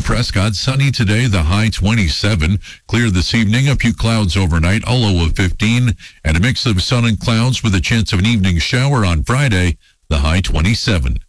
Prescott. Sunny today, the high 27. Clear this evening, a few clouds overnight, a low of 15. And a mix of sun and clouds with a chance of an evening shower on Friday, the high 27.